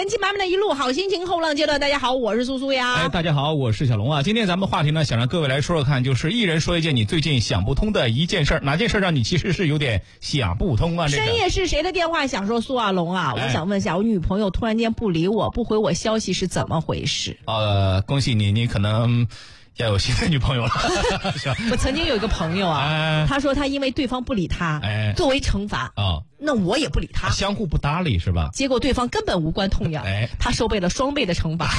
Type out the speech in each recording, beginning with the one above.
元气满满的一路好心情后浪阶段。大家好，我是苏苏呀。 大家好，我是小龙啊。今天咱们的话题呢，想让各位来说说看，就是一人说一件你最近想不通的一件事儿，哪件事让你其实是有点想不通啊？ 深夜是谁的电话想说苏啊龙啊？我想问一下，我女朋友突然间不理我，不回我消息是怎么回事？ 恭喜你，你可能要有新的女朋友了。 我曾经有一个朋友啊，他说他因为对方不理他，作为惩罚那我也不理他， 相互不搭理是吧？ 结果对方根本无关痛痒，他受备了双倍的惩罚。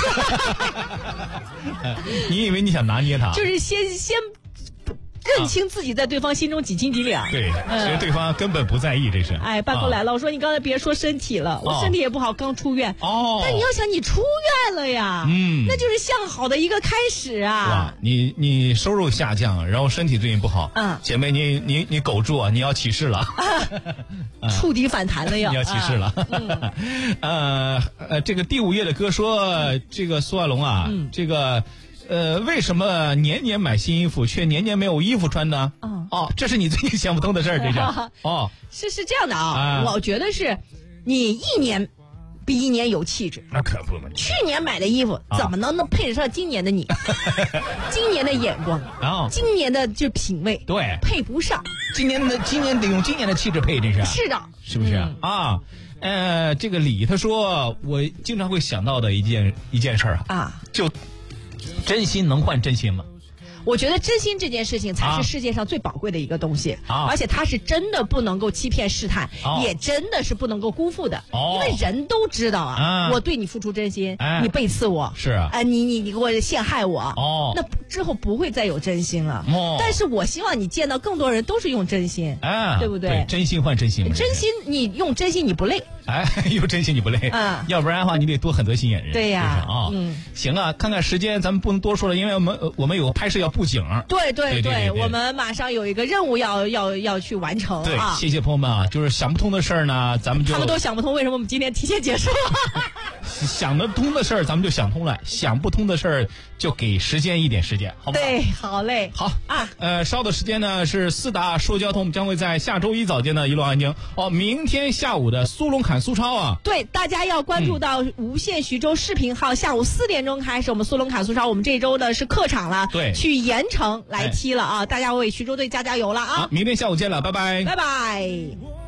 你以为你想拿捏他？ 就是先认清自己在对方心中几斤几两。 对，其实对方根本不在意这事。 办公来了，我说你刚才别说身体了，我身体也不好，刚出院。但你要想你出院了呀，那就是向好的一个开始啊。 哇，你收入下降，然后身体最近不好，姐妹你苟住啊，你要起势了， 触底反弹了呀， 你要起势了。这个第5页的歌说，这个苏亚龙啊，这个。为什么年年买新衣服，却年年没有衣服穿呢？这是你最近想不通的事儿，这是。 是这样的啊，我觉得是，你一年比一年有气质。 那可不嘛。 去年买的衣服怎么能配得上今年的你？今年的眼光，今年的就品味， 对， 配不上。 今年得用今年的气质配，这是。 是的， 是不是啊？这个李他说，我经常会想到的一件事儿就。真心能换真心吗？ 我觉得真心这件事情才是世界上最宝贵的一个东西，而且它是真的不能够欺骗试探，也真的是不能够辜负的，因为人都知道我对你付出真心，你背刺我， 是你给我陷害我，那之后不会再有真心了。但是我希望你见到更多人都是用真心，对不对？ 对，真心换真心， 真心你用真心你不累。 用真心你不累，要不然的话你得多很多心眼人。 对呀， 行啊，看看时间，咱们不能多说了，因为我们有拍摄要布景。 对，我们马上有一个任务要去完成。 对，谢谢朋友们啊，就是想不通的事儿呢，咱们就他们都想不通，为什么我们今天提前结束？ 想得通的事儿咱们就想通了，想不通的事儿就给时间一点时间，好吗？ 对，好嘞， 好稍的时间呢是4大说交通将会在下周一早间的一路安京明天下午的苏龙侃苏超对，大家要关注到无线徐州视频号，下午4点钟开始，我们苏龙侃苏超，我们这一周呢是客场了， 对， 去盐城来踢了大家为徐州队加油了明天下午见了，拜拜， 拜拜。